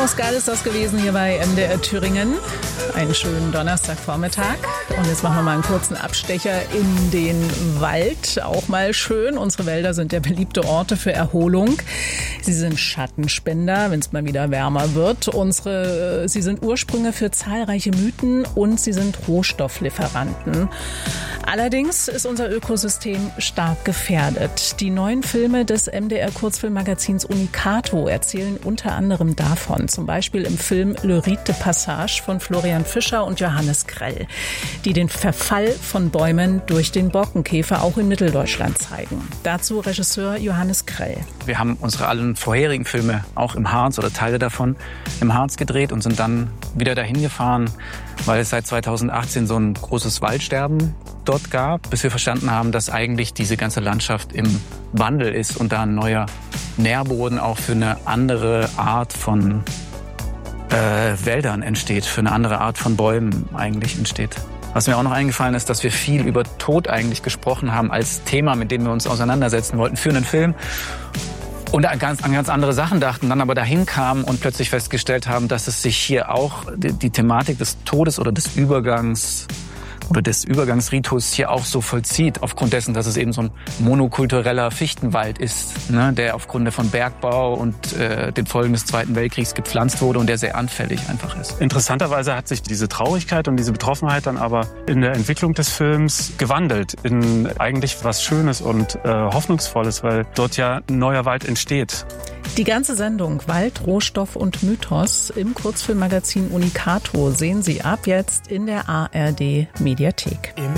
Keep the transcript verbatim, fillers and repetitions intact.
Frau Skal ist das gewesen hier bei M D R Thüringen. Einen schönen Donnerstagvormittag. Und jetzt machen wir mal einen kurzen Abstecher in den Wald. Auch mal schön. Unsere Wälder sind ja beliebte Orte für Erholung. Sie sind Schattenspender, wenn es mal wieder wärmer wird. Unsere, sie sind Ursprünge für zahlreiche Mythen und sie sind Rohstofflieferanten. Allerdings ist unser Ökosystem stark gefährdet. Die neuen Filme des M D R-Kurzfilmmagazins Unikato erzählen unter anderem davon. Zum Beispiel im Film Le Rite de Passage von Florian Fischer und Johannes Krell, die den Verfall von Bäumen durch den Borkenkäfer auch in Mitteldeutschland zeigen. Dazu Regisseur Johannes Krell. Wir haben unsere allen vorherigen Filme auch im Harz oder Teile davon im Harz gedreht und sind dann wieder dahin gefahren, weil es seit zweitausendachtzehn so ein großes Waldsterben dort gab, bis wir verstanden haben, dass eigentlich diese ganze Landschaft im Wandel ist und da ein neuer Nährboden auch für eine andere Art von äh, Wäldern entsteht, für eine andere Art von Bäumen eigentlich entsteht. Was mir auch noch eingefallen ist, dass wir viel über Tod eigentlich gesprochen haben als Thema, mit dem wir uns auseinandersetzen wollten für einen Film. Und an ganz, an ganz andere Sachen dachten, dann aber dahin kamen und plötzlich festgestellt haben, dass es sich hier auch die, die Thematik des Todes oder des Übergangs oder des Übergangsritus hier auch so vollzieht, aufgrund dessen, dass es eben so ein monokultureller Fichtenwald ist, ne, der aufgrund von Bergbau und äh, den Folgen des Zweiten Weltkriegs gepflanzt wurde und der sehr anfällig einfach ist. Interessanterweise hat sich diese Traurigkeit und diese Betroffenheit dann aber in der Entwicklung des Films gewandelt in eigentlich was Schönes und äh, Hoffnungsvolles, weil dort ja ein neuer Wald entsteht. Die ganze Sendung Wald, Rohstoff und Mythos im Kurzfilmmagazin Unikato sehen Sie ab jetzt in der A R D Mediathek.